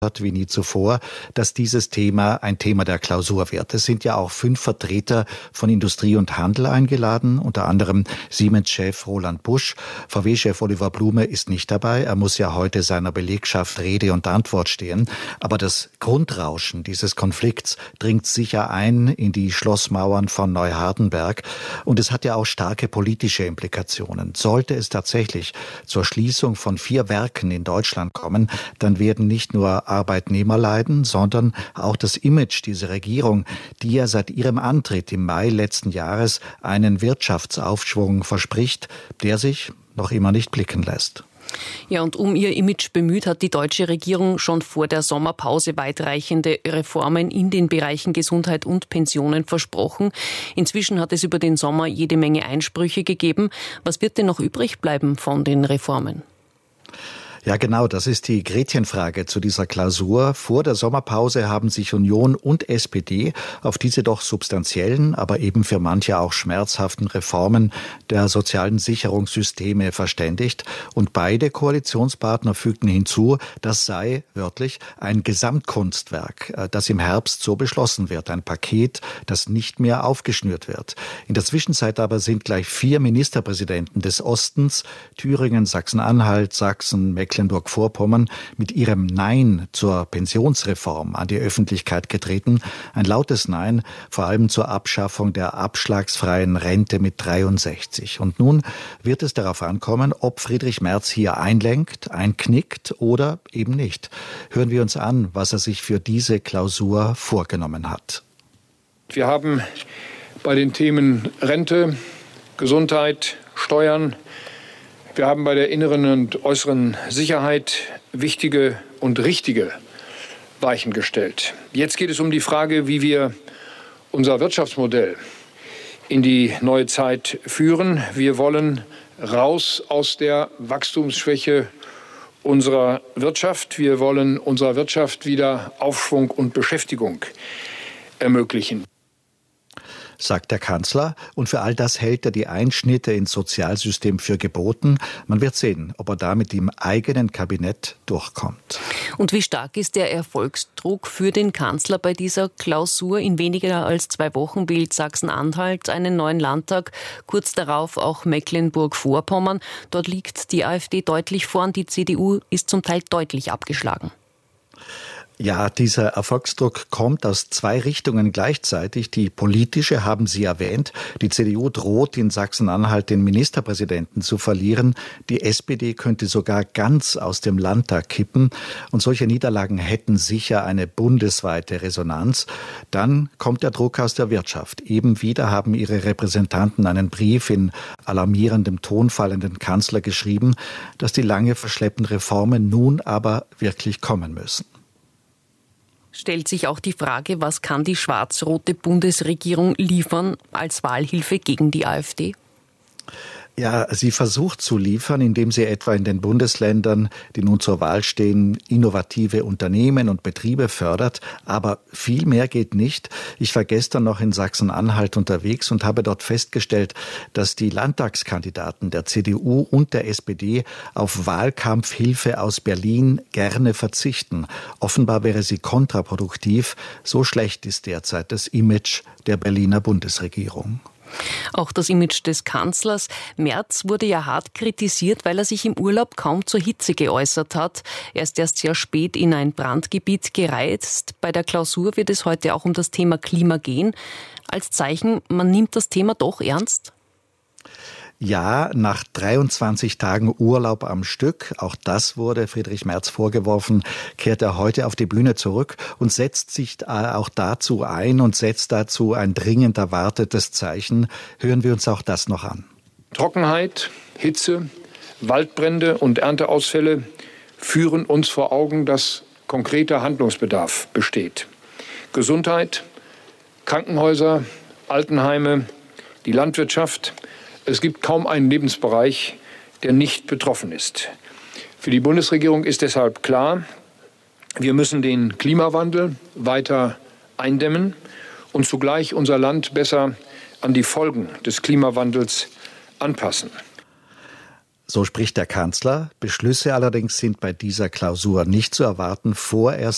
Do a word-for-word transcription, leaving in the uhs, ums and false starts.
wie nie zuvor, dass dieses Thema ein Thema der Klausur wird. Es sind ja auch fünf Vertreter von Industrie und Handel eingeladen, unter anderem Siemens-Chef Roland Busch. V W-Chef Oliver Blume ist nicht dabei. Er muss ja heute seiner Belegschaft Rede und Antwort stehen. Aber das Grundrauschen dieses Konflikts dringt sicher ein in die Schlossmauern von Neuhardenberg. Und es hat ja auch starke politische Implikationen. Sollte es tatsächlich zur Schließung von vier Werken in Deutschland kommen, dann werden nicht nur Arbeitnehmer leiden, sondern auch das Image dieser Regierung, die ja seit ihrem Antritt im Mai letzten Jahres einen Wirtschaftsaufschwung verspricht, der sich noch immer nicht blicken lässt. Ja, und um ihr Image bemüht, hat die deutsche Regierung schon vor der Sommerpause weitreichende Reformen in den Bereichen Gesundheit und Pensionen versprochen. Inzwischen hat es über den Sommer jede Menge Einsprüche gegeben. Was wird denn noch übrig bleiben von den Reformen? Ja, genau, das ist die Gretchenfrage zu dieser Klausur. Vor der Sommerpause haben sich Union und S P D auf diese doch substanziellen, aber eben für manche auch schmerzhaften Reformen der sozialen Sicherungssysteme verständigt. Und beide Koalitionspartner fügten hinzu, das sei wörtlich ein Gesamtkunstwerk, das im Herbst so beschlossen wird. Ein Paket, das nicht mehr aufgeschnürt wird. In der Zwischenzeit aber sind gleich vier Ministerpräsidenten des Ostens, Thüringen, Sachsen-Anhalt, Sachsen, Mecklenburg-Vorpommern, mit ihrem Nein zur Pensionsreform an die Öffentlichkeit getreten. Ein lautes Nein, vor allem zur Abschaffung der abschlagsfreien Rente mit dreiundsechzig. Und nun wird es darauf ankommen, ob Friedrich Merz hier einlenkt, einknickt oder eben nicht. Hören wir uns an, was er sich für diese Klausur vorgenommen hat. Wir haben bei den Themen Rente, Gesundheit, Steuern, wir haben bei der inneren und äußeren Sicherheit wichtige und richtige Weichen gestellt. Jetzt geht es um die Frage, wie wir unser Wirtschaftsmodell in die neue Zeit führen. Wir wollen raus aus der Wachstumsschwäche unserer Wirtschaft. Wir wollen unserer Wirtschaft wieder Aufschwung und Beschäftigung ermöglichen, sagt der Kanzler. Und für all das hält er die Einschnitte ins Sozialsystem für geboten. Man wird sehen, ob er da mit dem eigenen Kabinett durchkommt. Und wie stark ist der Erfolgsdruck für den Kanzler bei dieser Klausur? In weniger als zwei Wochen wählt Sachsen-Anhalt einen neuen Landtag, kurz darauf auch Mecklenburg-Vorpommern. Dort liegt die AfD deutlich vorn, die C D U ist zum Teil deutlich abgeschlagen. Ja, dieser Erfolgsdruck kommt aus zwei Richtungen gleichzeitig. Die politische haben Sie erwähnt. Die C D U droht in Sachsen-Anhalt den Ministerpräsidenten zu verlieren. Die S P D könnte sogar ganz aus dem Landtag kippen. Und solche Niederlagen hätten sicher eine bundesweite Resonanz. Dann kommt der Druck aus der Wirtschaft. Eben wieder haben ihre Repräsentanten einen Brief in alarmierendem Tonfall an den Kanzler geschrieben, dass die lange verschleppten Reformen nun aber wirklich kommen müssen. Stellt sich auch die Frage, was kann die schwarz-rote Bundesregierung liefern als Wahlhilfe gegen die AfD? Ja, sie versucht zu liefern, indem sie etwa in den Bundesländern, die nun zur Wahl stehen, innovative Unternehmen und Betriebe fördert. Aber viel mehr geht nicht. Ich war gestern noch in Sachsen-Anhalt unterwegs und habe dort festgestellt, dass die Landtagskandidaten der C D U und der S P D auf Wahlkampfhilfe aus Berlin gerne verzichten. Offenbar wäre sie kontraproduktiv. So schlecht ist derzeit das Image der Berliner Bundesregierung. Auch das Image des Kanzlers. Merz wurde ja hart kritisiert, weil er sich im Urlaub kaum zur Hitze geäußert hat. Er ist erst sehr spät in ein Brandgebiet gereist. Bei der Klausur wird es heute auch um das Thema Klima gehen. Als Zeichen, man nimmt das Thema doch ernst? Ja, nach dreiundzwanzig Tagen Urlaub am Stück, auch das wurde Friedrich Merz vorgeworfen, kehrt er heute auf die Bühne zurück und setzt sich auch dazu ein und setzt dazu ein dringend erwartetes Zeichen. Hören wir uns auch das noch an. Trockenheit, Hitze, Waldbrände und Ernteausfälle führen uns vor Augen, dass konkreter Handlungsbedarf besteht. Gesundheit, Krankenhäuser, Altenheime, die Landwirtschaft. Es gibt kaum einen Lebensbereich, der nicht betroffen ist. Für die Bundesregierung ist deshalb klar, wir müssen den Klimawandel weiter eindämmen und zugleich unser Land besser an die Folgen des Klimawandels anpassen. So spricht der Kanzler. Beschlüsse allerdings sind bei dieser Klausur nicht zu erwarten. Vorerst